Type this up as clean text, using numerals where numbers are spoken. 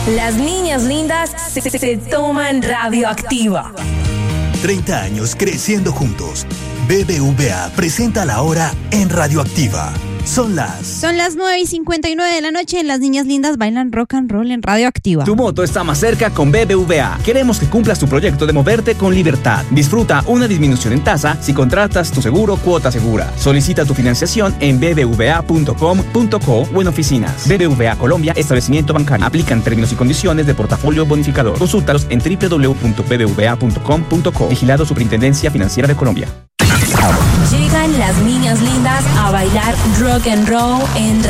Las niñas lindas se toman Radioactiva. 30 años creciendo juntos. BBVA presenta la hora en Radioactiva. Son las 9:59 de la noche. Las niñas lindas bailan rock and roll en Radioactiva. Tu moto está más cerca con BBVA. Queremos que cumplas tu proyecto de moverte con libertad. Disfruta una disminución en tasa si contratas tu seguro Cuota Segura. Solicita tu financiación en bbva.com.co o en oficinas. BBVA Colombia, establecimiento bancario. Aplican términos y condiciones de portafolio bonificador. Consúltalos en www.bbva.com.co. Vigilado Superintendencia Financiera de Colombia. Llegan las niñas lindas a bailar rock and roll en